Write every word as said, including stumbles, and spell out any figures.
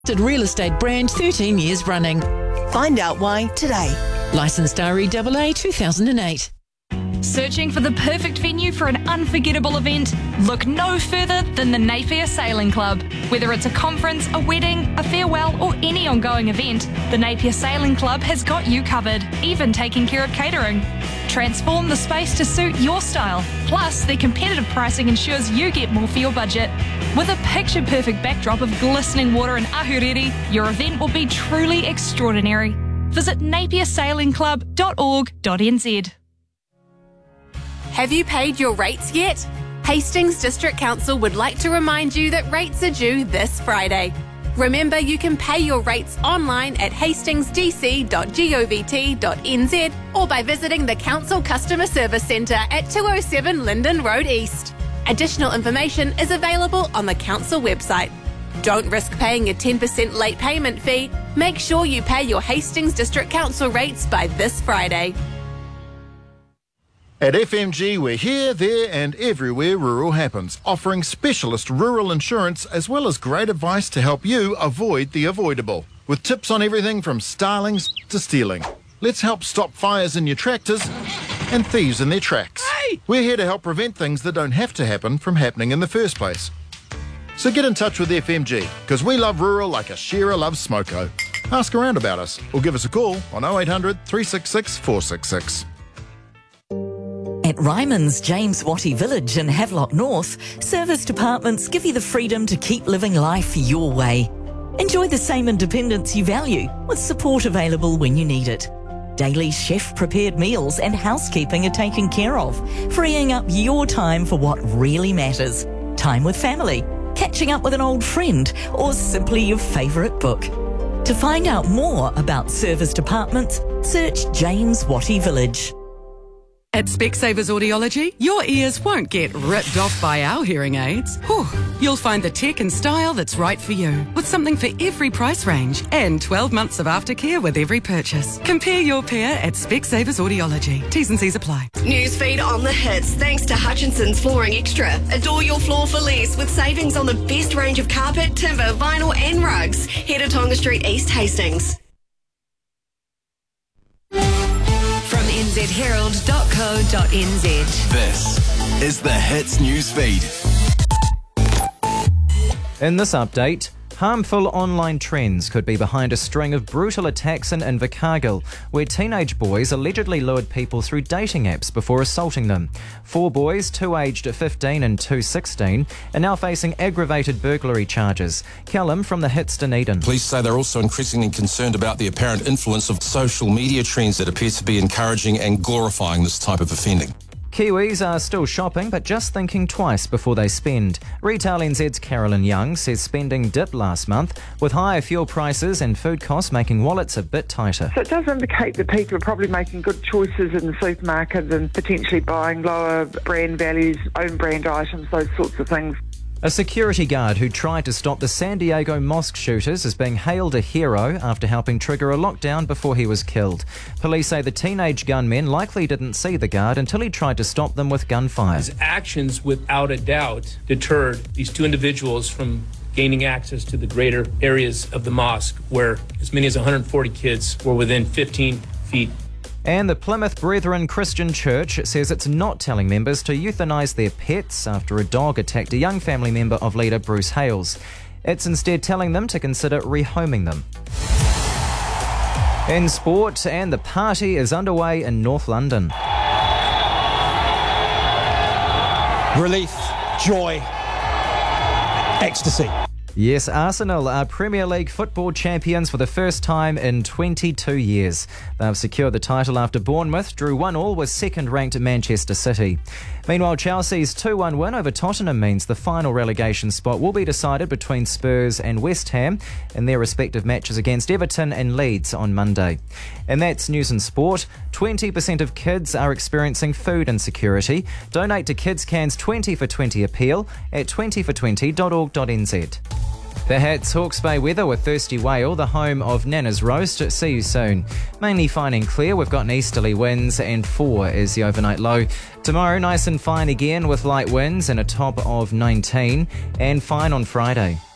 Real estate brand thirteen years running. Find out why today. Licensed R E A A two thousand eight. Searching for the perfect venue for an unforgettable event? Look no further than the Napier Sailing Club. Whether it's a conference, a wedding, a farewell or any ongoing event, the Napier Sailing Club has got you covered, even taking care of catering. Transform the space to suit your style. Plus, their competitive pricing ensures you get more for your budget. With a picture-perfect backdrop of glistening water in Ahuriri, your event will be truly extraordinary. Visit napier sailing club dot org dot n z. Have you paid your rates yet? Hastings District Council would like to remind you that rates are due this Friday. Remember, you can pay your rates online at hastings d c dot govt dot n z or by visiting the Council Customer Service Centre at two oh seven Linden Road East. Additional information is available on the Council website. Don't risk paying a ten percent late payment fee. Make sure you pay your Hastings District Council rates by this Friday. At F M G, we're here, there and everywhere rural happens, offering specialist rural insurance as well as great advice to help you avoid the avoidable. With tips on everything from starlings to stealing. Let's help stop fires in your tractors and thieves in their tracks. Hey! We're here to help prevent things that don't have to happen from happening in the first place. So get in touch with F M G, because we love rural like a shearer loves smoko. Ask around about us or give us a call on oh eight hundred, three six six, four six six. At Ryman's James Wattie Village in Havelock North, service departments give you the freedom to keep living life your way. Enjoy the same independence you value, with support available when you need it. Daily chef-prepared meals and housekeeping are taken care of, freeing up your time for what really matters. Time with family, catching up with an old friend, or simply your favourite book. To find out more about service departments, search James Wattie Village. At Specsavers Audiology, your ears won't get ripped off by our hearing aids. Whew. You'll find the tech and style that's right for you, with something for every price range and twelve months of aftercare with every purchase. Compare your pair at Specsavers Audiology. T's and C's apply. Newsfeed on the hits thanks to Hutchinson's Flooring Extra. Adore your floor for less with savings on the best range of carpet, timber, vinyl and rugs. Head to Tonga Street East Hastings. n z herald dot co dot n z. This is the Hits Newsfeed. In this update, harmful online trends could be behind a string of brutal attacks in Invercargill, where teenage boys allegedly lured people through dating apps before assaulting them. Four boys, two aged fifteen and two sixteen, are now facing aggravated burglary charges. Callum from the Hits Dunedin. Police say they're also increasingly concerned about the apparent influence of social media trends that appear to be encouraging and glorifying this type of offending. Kiwis are still shopping, but just thinking twice before they spend. Retail N Z's Carolyn Young says spending dipped last month, with higher fuel prices and food costs making wallets a bit tighter. So it does indicate that people are probably making good choices in the supermarket and potentially buying lower brand values, own brand items, those sorts of things. A security guard who tried to stop the San Diego mosque shooters is being hailed a hero after helping trigger a lockdown before he was killed. Police say the teenage gunmen likely didn't see the guard until he tried to stop them with gunfire. His actions, without a doubt, deterred these two individuals from gaining access to the greater areas of the mosque, where as many as one hundred forty kids were within fifteen feet. And the Plymouth Brethren Christian Church says it's not telling members to euthanise their pets after a dog attacked a young family member of leader Bruce Hales. It's instead telling them to consider rehoming them. In sport, and the party is underway in North London. Relief, joy, ecstasy. Yes, Arsenal are Premier League football champions for the first time in twenty-two years. They've secured the title after Bournemouth drew one all with second-ranked Manchester City. Meanwhile, Chelsea's two one win over Tottenham means the final relegation spot will be decided between Spurs and West Ham in their respective matches against Everton and Leeds on Monday. And that's news and sport. twenty percent of kids are experiencing food insecurity. Donate to Kids Can's twenty for twenty appeal at twenty for twenty dot org dot n z. The Hats Hawke's Bay weather with Thirsty Whale, the home of Nana's Roast. See you soon. Mainly fine and clear. We've got easterly winds and four is the overnight low. Tomorrow, nice and fine again with light winds and a top of nineteen, and fine on Friday.